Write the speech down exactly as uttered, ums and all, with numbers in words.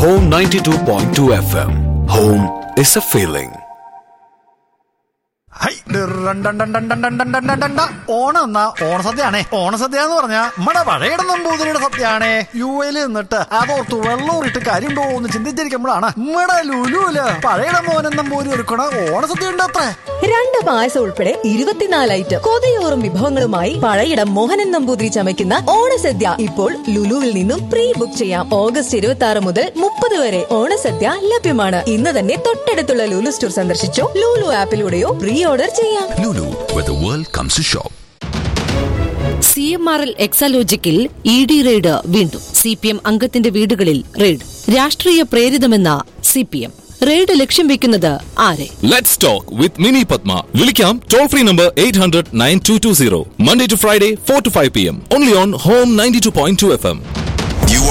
Home ninety-two point two F M. Home is a feeling. Onam എന്നാ ഓണസദ്യയാണേ. ഓണസദ്യ എന്ന് പറഞ്ഞാ നമ്മടെ പഴയുടെ നമ്പൂതിരിയുടെ സദ്യയാണേ. യു എയിൽ നിന്നിട്ട് അതോർത്ത് വെള്ളൂറിട്ട് കാര്യമുണ്ടോ എന്ന് ചിന്തിച്ചിരിക്കുമ്പോഴാണ് നമ്മടെ ലുലുല് പഴയുടെ മോനൻ നമ്പൂരി ഒരുക്കണ ഓണസദ്യ ഉണ്ട് അത്രേ. രണ്ട് പായസം ഉൾപ്പെടെ ഇരുപത്തിനാല് ഐറ്റം കൊതിയോറും വിഭവങ്ങളുമായി പഴയിടം മോഹനൻ നമ്പൂതിരി ചമയ്ക്കുന്ന ഓണസദ്യ ഇപ്പോൾ ലുലുവിൽ നിന്നും പ്രീ ബുക്ക് ചെയ്യാം. ഓഗസ്റ്റ് ഇരുപത്തി ആറ് മുതൽ മുപ്പത് വരെ ഓണസദ്യ ലഭ്യമാണ്. ഇന്ന് തന്നെ തൊട്ടടുത്തുള്ള Lulu store സന്ദർശിച്ചോ Lulu ആപ്പിലൂടെയോ pre order ചെയ്യാം. Lulu, where the world comes to shop. C M R L എക്സാലോജിക്കിൽ E D raid വീണ്ടും. സി പി എം അംഗത്തിന്റെ വീടുകളിൽ റെയ്ഡ്. രാഷ്ട്രീയ പ്രേരിതമെന്ന സി പി എം. റെയ്ഡ് ലക്ഷ്യം വെക്കുന്നത് ആരെ? Let's talk with Mini Padma. വിളിക്കാം toll free number eight hundred nine two two zero. Monday to Friday four to five p m. Only on Home ninety-two point two F M.